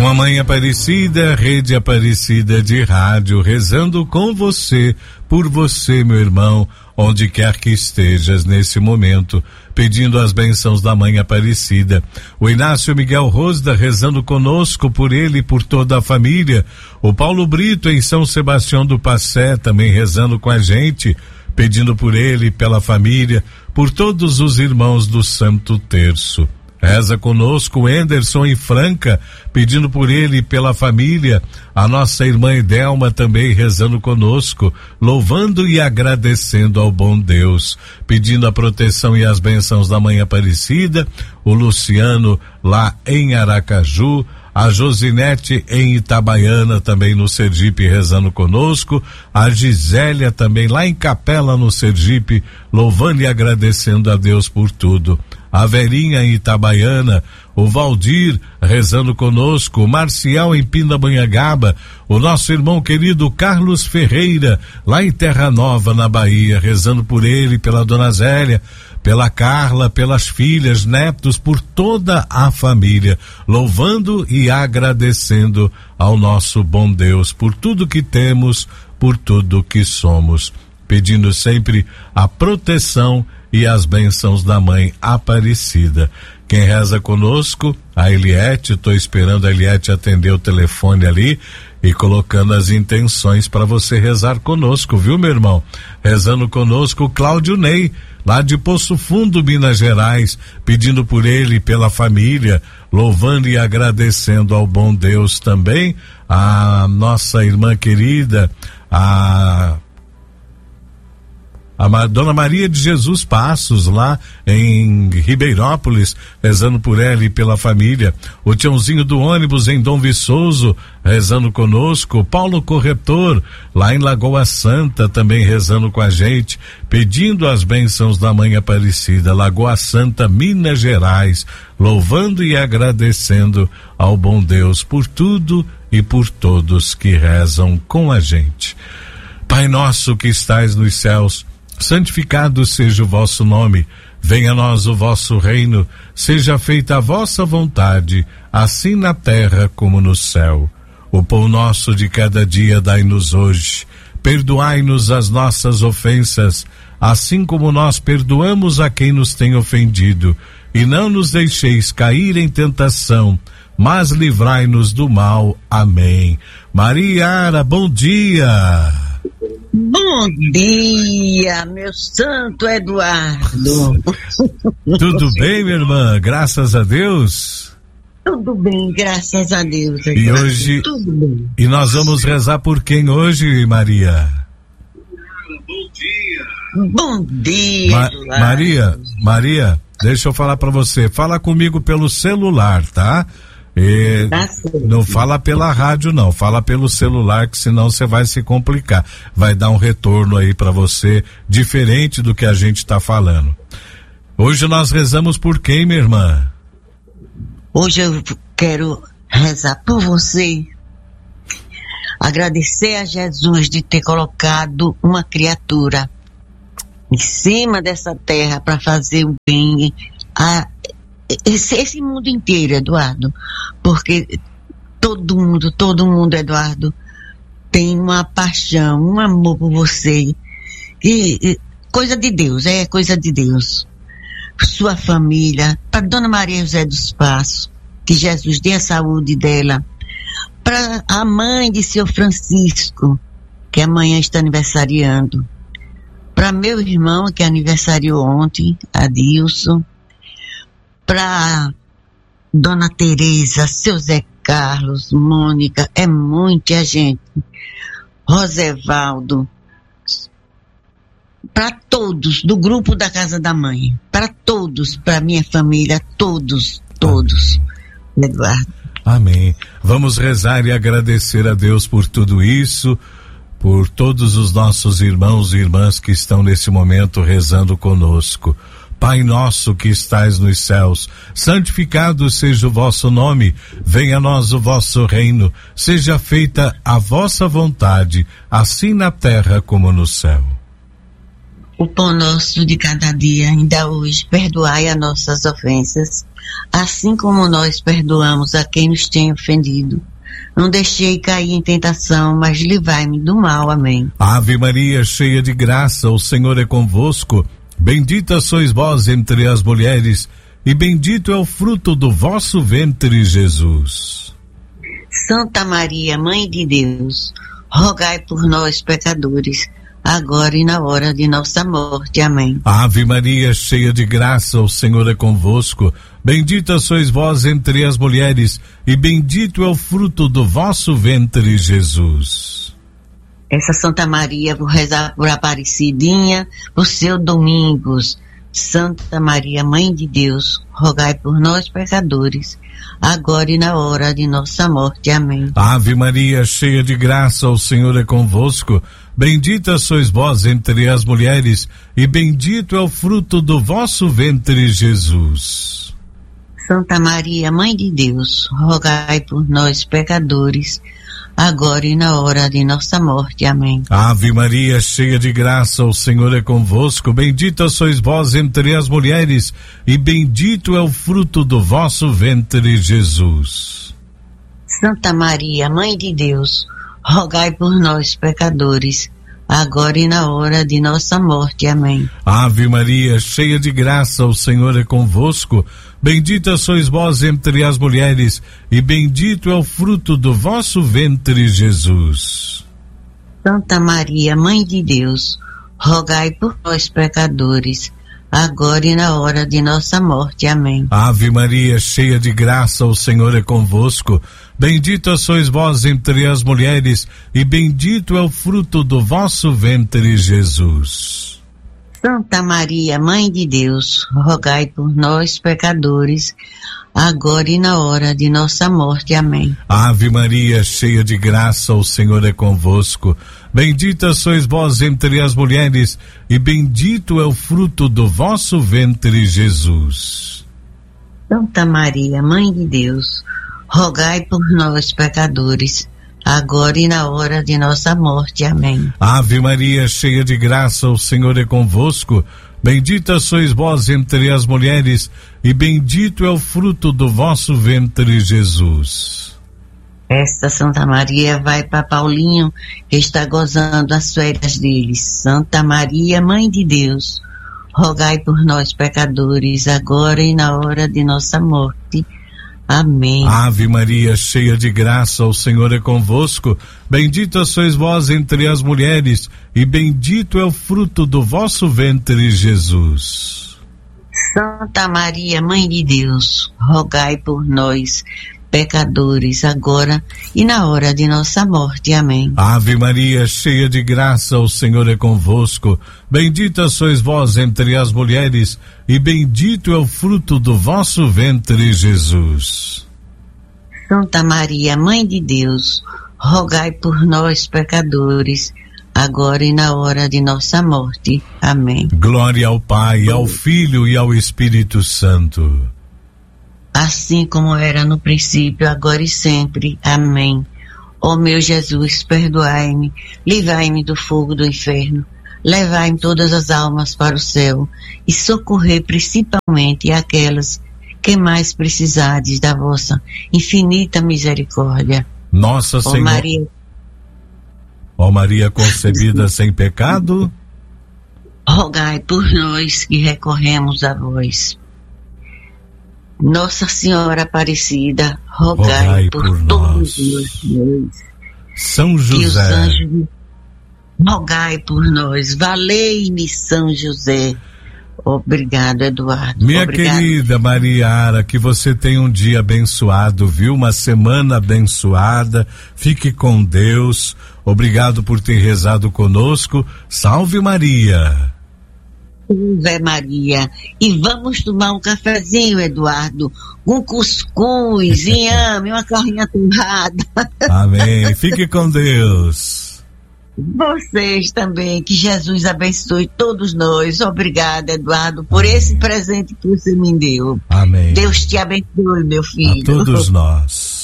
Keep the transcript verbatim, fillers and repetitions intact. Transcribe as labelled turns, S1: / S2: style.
S1: Mamãe Aparecida, Rede Aparecida de Rádio, rezando com você, por você, meu irmão, onde quer que estejas nesse momento, pedindo as bênçãos da Mãe Aparecida. O Inácio Miguel Rosda rezando conosco, por ele e por toda a família. O Paulo Brito em São Sebastião do Passé também rezando com a gente, pedindo por ele, pela família, por todos os irmãos do Santo Terço. Reza conosco o Enderson em Franca, pedindo por ele e pela família. A nossa irmã Edelma também rezando conosco, louvando e agradecendo ao bom Deus, pedindo a proteção e as bênçãos da Mãe Aparecida. O Luciano lá em Aracaju, a Josinete em Itabaiana, também no Sergipe, rezando conosco. A Gisélia também lá em Capela, no Sergipe, louvando e agradecendo a Deus por tudo. A Verinha em Itabaiana, o Valdir rezando conosco, o Marcial em Pindamonhangaba, o nosso irmão querido Carlos Ferreira, lá em Terra Nova, na Bahia, rezando por ele, pela Dona Zélia, pela Carla, pelas filhas, netos, por toda a família, louvando e agradecendo ao nosso bom Deus por tudo que temos, por tudo que somos, pedindo sempre a proteção e as bênçãos da Mãe Aparecida. Quem reza conosco, a Eliette, estou esperando a Eliette atender o telefone ali e colocando as intenções para você rezar conosco, viu, meu irmão? Rezando conosco o Cláudio Ney, lá de Poço Fundo, Minas Gerais, pedindo por ele e pela família, louvando e agradecendo ao bom Deus também. A nossa irmã querida, a A Dona Maria de Jesus Passos, lá em Ribeirópolis, rezando por ela e pela família. O Tiãozinho do ônibus em Dom Viçoso, rezando conosco. Paulo Corretor, lá em Lagoa Santa, também rezando com a gente, pedindo as bênçãos da Mãe Aparecida. Lagoa Santa, Minas Gerais, louvando e agradecendo ao bom Deus por tudo e por todos que rezam com a gente. Pai nosso que estais nos céus, santificado seja o vosso nome, venha a nós o vosso reino, seja feita a vossa vontade, assim na terra como no céu. O pão nosso de cada dia dai-nos hoje, perdoai-nos as nossas ofensas, assim como nós perdoamos a quem nos tem ofendido, e não nos deixeis cair em tentação, mas livrai-nos do mal. Amém. Mariara, bom dia.
S2: Bom dia, meu santo Eduardo.
S1: Tudo bem, minha irmã? Graças a Deus.
S2: Tudo bem, graças a Deus. Eduardo.
S1: E hoje,
S2: tudo bem.
S1: E nós vamos rezar por quem hoje, Maria?
S2: Bom dia. Bom dia,
S1: Ma-
S2: Eduardo.
S1: Maria, Maria, deixa eu falar pra você. Fala comigo pelo celular, tá? E
S2: Tá
S1: não fala pela rádio não, fala pelo celular, que senão você vai se complicar, vai dar um retorno aí para você diferente do que a gente tá falando. Hoje nós rezamos por quem, minha irmã?
S2: Hoje eu quero rezar por você, agradecer a Jesus de ter colocado uma criatura em cima dessa terra para fazer o bem a Esse, esse mundo inteiro, Eduardo, porque todo mundo, todo mundo, Eduardo, tem uma paixão, um amor por você, e, e coisa de Deus, é coisa de Deus. Sua família, para Dona Maria José dos Passos, que Jesus dê a saúde dela, para a mãe de seu Francisco, que amanhã está aniversariando, para meu irmão, que aniversariou ontem, Adilson, para Dona Tereza, seu Zé Carlos, Mônica, é muita gente, Rosevaldo, para todos do grupo da Casa da Mãe, para todos, para minha família, todos, todos, Amém. Eduardo.
S1: Amém. Vamos rezar e agradecer a Deus por tudo isso, por todos os nossos irmãos e irmãs que estão nesse momento rezando conosco. Pai nosso que estais nos céus, santificado seja o vosso nome, venha a nós o vosso reino, seja feita a vossa vontade, assim na terra como no céu.
S2: O pão nosso de cada dia, ainda hoje, perdoai as nossas ofensas, assim como nós perdoamos a quem nos tem ofendido. Não deixei cair em tentação, mas livrai-me do mal. Amém.
S1: Ave Maria, cheia de graça, o Senhor é convosco. Bendita sois vós entre as mulheres, e bendito é o fruto do vosso ventre, Jesus.
S2: Santa Maria, Mãe de Deus, rogai por nós, pecadores, agora e na hora de nossa morte. Amém.
S1: Ave Maria, cheia de graça, o Senhor é convosco. Bendita sois vós entre as mulheres, e bendito é o fruto do vosso ventre, Jesus.
S2: Essa Santa Maria, vou rezar por Aparecidinha, por seu Domingos. Santa Maria, Mãe de Deus, rogai por nós, pecadores, agora e na hora de nossa morte. Amém.
S1: Ave Maria, cheia de graça, o Senhor é convosco. Bendita sois vós entre as mulheres, e bendito é o fruto do vosso ventre, Jesus.
S2: Santa Maria, Mãe de Deus, rogai por nós, pecadores, agora e na hora de nossa morte. Amém.
S1: Ave Maria, cheia de graça, o Senhor é convosco. Bendita sois vós entre as mulheres, e bendito é o fruto do vosso ventre, Jesus.
S2: Santa Maria, Mãe de Deus, rogai por nós, pecadores, agora e na hora de nossa morte. Amém.
S1: Ave Maria, cheia de graça, o Senhor é convosco. Bendita sois vós entre as mulheres, e bendito é o fruto do vosso ventre, Jesus.
S2: Santa Maria, Mãe de Deus, rogai por nós, pecadores, agora e na hora de nossa morte. Amém.
S1: Ave Maria, cheia de graça, o Senhor é convosco. Bendita sois vós entre as mulheres, e bendito é o fruto do vosso ventre, Jesus.
S2: Santa Maria, Mãe de Deus, rogai por nós, pecadores, agora e na hora de nossa morte. Amém.
S1: Ave Maria, cheia de graça, o Senhor é convosco. Bendita sois vós entre as mulheres, e bendito é o fruto do vosso ventre, Jesus.
S2: Santa Maria, Mãe de Deus, rogai por nós, pecadores, agora e na hora de nossa morte. Amém.
S1: Ave Maria, cheia de graça, o Senhor é convosco. Bendita sois vós entre as mulheres, e bendito é o fruto do vosso ventre, Jesus.
S2: Esta Santa Maria vai para Paulinho, que está gozando as férias dele. Santa Maria, Mãe de Deus, rogai por nós, pecadores, agora e na hora de nossa morte. Amém.
S1: Ave Maria, cheia de graça, o Senhor é convosco. Bendita sois vós entre as mulheres, e bendito é o fruto do vosso ventre, Jesus.
S2: Santa Maria, Mãe de Deus, rogai por nós, pecadores, agora e na hora de nossa morte. Amém.
S1: Ave Maria, cheia de graça, o Senhor é convosco. Bendita sois vós entre as mulheres, e bendito é o fruto do vosso ventre, Jesus.
S2: Santa Maria, Mãe de Deus, rogai por nós, pecadores, agora e na hora de nossa morte. Amém.
S1: Glória ao Pai, ao Filho e ao Espírito Santo.
S2: Assim como era no princípio, agora e sempre. Amém. Ó meu Jesus, perdoai-me, livrai-me do fogo do inferno, levai-me todas as almas para o céu, e socorrei principalmente aquelas que mais precisardes da vossa infinita misericórdia.
S1: Nossa Senhora, ó Maria, ó Maria concebida sem pecado,
S2: rogai por nós que recorremos a vós. Nossa Senhora Aparecida, rogai, rogai por, por todos nós.
S1: São José,
S2: e os anjos, rogai por nós. Valei-me, São José. Obrigado, Eduardo.
S1: Minha
S2: Obrigado.
S1: Querida Mariara, que você tenha um dia abençoado, viu? Uma semana abençoada. Fique com Deus. Obrigado por ter rezado conosco. Salve Maria.
S2: Ave Maria. E vamos tomar um cafezinho, Eduardo, um cuscuz, inhame, uma carninha torrada.
S1: Amém. Fique com Deus.
S2: Vocês também, que Jesus abençoe todos nós. Obrigada, Eduardo, por Amém. Esse presente que você me deu.
S1: Amém.
S2: Deus te abençoe, meu filho.
S1: A todos nós.